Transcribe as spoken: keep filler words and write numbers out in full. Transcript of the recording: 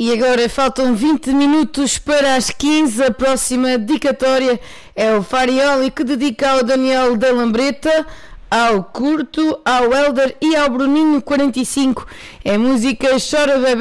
E agora faltam vinte minutos para as quinze. A próxima dedicatória é o Farioli, que dedica ao Daniel da Lambreta, ao Curto, ao Helder e ao Bruninho quarenta e cinco. É música Chora Bebé.